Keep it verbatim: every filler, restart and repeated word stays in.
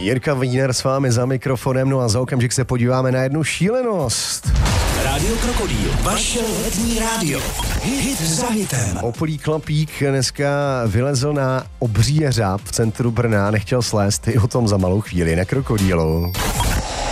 Jirka Wiener s vámi za mikrofonem, no a za okamžik se podíváme na jednu šílenost. Rádio Krokodýl, vaše letní rádio. Hit za hitem. Opolí chlapík dneska vylezl na obří jeřáb v centru Brna, nechtěl slézt, i o tom za malou chvíli na Krokodýlu.